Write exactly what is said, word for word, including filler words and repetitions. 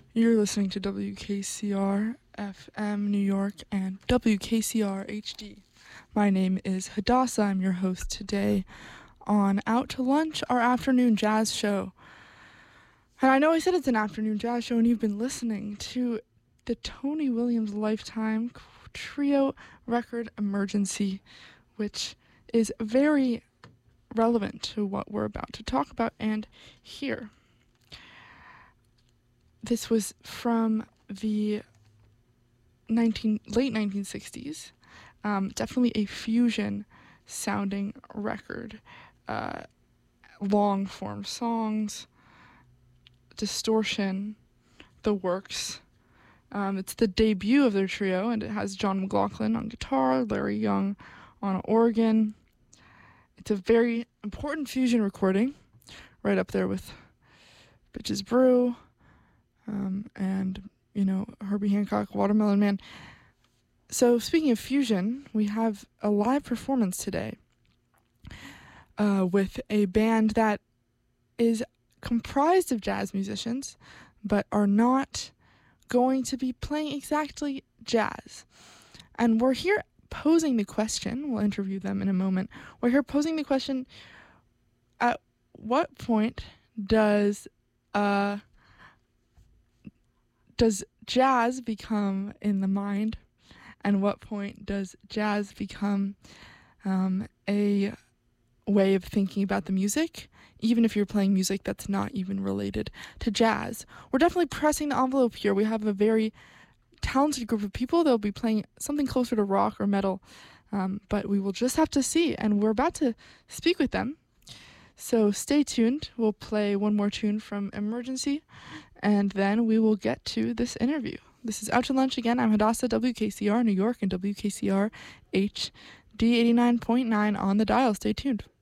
You're listening to W K C R F M New York and W K C R H D. My name is Hadassah. I'm your host today on Out to Lunch, our afternoon jazz show. And I know I said it's an afternoon jazz show, and you've been listening to the Tony Williams Lifetime Trio record Emergency, which is very relevant to what we're about to talk about and hear. This was from the nineteen late nineteen sixties. Um, definitely a fusion sounding record. Uh, long form songs, distortion, the works. Um, it's the debut of their trio, and it has John McLaughlin on guitar, Larry Young on organ. It's a very important fusion recording, right up there with Bitches Brew, um, and, you know, Herbie Hancock, Watermelon Man. So speaking of fusion, we have a live performance today uh, with a band that is comprised of jazz musicians, but are not going to be playing exactly jazz. And we're here posing the question, we'll interview them in a moment, we're here posing the question, at what point does uh does jazz become in the mind, and what point does jazz become um, a way of thinking about the music, even if you're playing music that's not even related to jazz? We're definitely pressing the envelope here. We have a very talented group of people. They'll be playing something closer to rock or metal, um, but we will just have to see, and we're about to speak with them. So stay tuned. We'll play one more tune from Emergency, and then we will get to this interview. This is Out to Lunch again. I'm Hadassah, W K C R New York and W K C R H D eighty-nine point nine on the dial. Stay tuned.